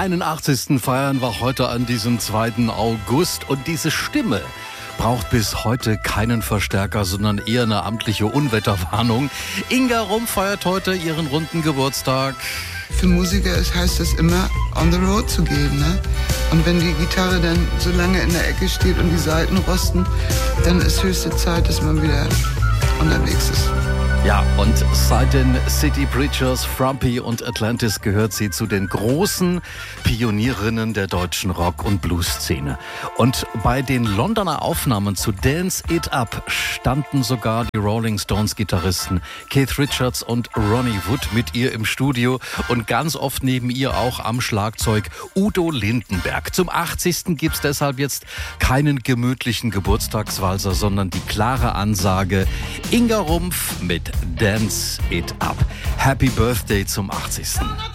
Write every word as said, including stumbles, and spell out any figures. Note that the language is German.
einundachtzigsten feiern wir heute an diesem zweiten August. Und diese Stimme braucht bis heute keinen Verstärker, sondern eher eine amtliche Unwetterwarnung. Inga Rumpf feiert heute ihren runden Geburtstag. Für Musiker ist, heißt das immer, on the road zu gehen, ne? Und wenn die Gitarre dann so lange in der Ecke steht und die Saiten rosten, dann ist höchste Zeit, dass man wieder unterwegs ist. Ja, und seit den City Preachers, Frumpy und Atlantis gehört sie zu den großen Pionierinnen der deutschen Rock- und Blues-Szene. Und bei den Londoner Aufnahmen zu Dance It Up standen sogar die Rolling Stones-Gitarristen Keith Richards und Ronnie Wood mit ihr im Studio und ganz oft neben ihr auch am Schlagzeug Udo Lindenberg. Zum achtzigsten gibt's deshalb jetzt keinen gemütlichen Geburtstagswalzer, sondern die klare Ansage: Inga Rumpf mit Dance It Up. Happy Birthday zum achtzigsten